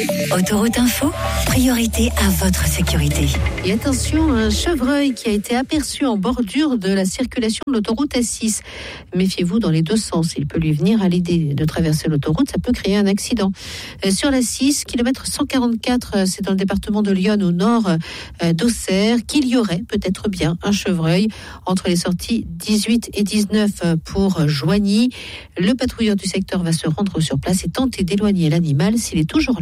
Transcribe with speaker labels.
Speaker 1: Autoroute Info, priorité à votre sécurité.
Speaker 2: Et attention, un chevreuil qui a été aperçu en bordure de la circulation de l'autoroute A6. Méfiez-vous dans les deux sens. Il peut lui venir à l'idée de traverser l'autoroute. Ça peut créer un accident. Sur la 6, kilomètre 144, c'est dans le département de l'Yonne, au nord d'Auxerre, qu'il y aurait peut-être bien un chevreuil entre les sorties 18 et 19 pour Joigny. Le patrouilleur du secteur va se rendre sur place et tenter d'éloigner l'animal s'il est toujours là.